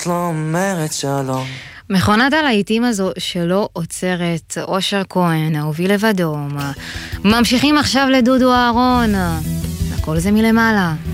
את לא אומרת שלום. מכונת הלהיטים הזו שלא עוצרת, אושר כהן, אהובי לבדו. ממשיכים עכשיו לדודו אהרון. הכל זה מלמעלה.